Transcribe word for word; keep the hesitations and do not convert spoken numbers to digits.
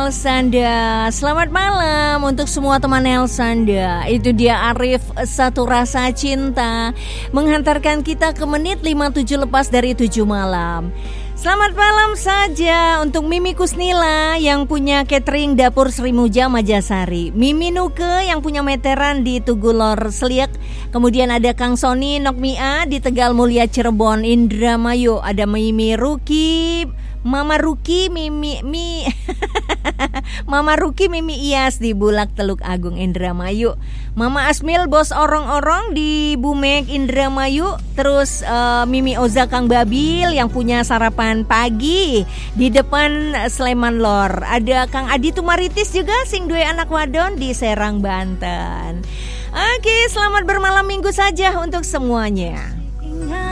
Elsanda. Selamat malam untuk semua teman Elsanda. Itu dia Arif, Satu Rasa Cinta, menghantarkan kita ke menit lima puluh tujuh lepas dari tujuh malam. Selamat malam saja untuk Mimi Kusnila yang punya catering Dapur Sri Muja Majasari, Mimi Nuke yang punya meteran di Tugulor Seliek, kemudian ada Kang Sony Nokmia di Tegal Mulia Cirebon Indramayu, ada Mimi Ruki, Mama Ruki, Mimi Mi Mama Ruki Mimi Iyas di Bulak Teluk Agung Indramayu, Mama Asmil Bos Orong-Orong di Bumek Indramayu, terus uh, Mimi Oza Kang Babil yang punya sarapan pagi di depan Sleman Lor, ada Kang Adi Tumaritis juga sing duwe anak wadon di Serang Banten. Oke, selamat bermalam minggu saja untuk semuanya.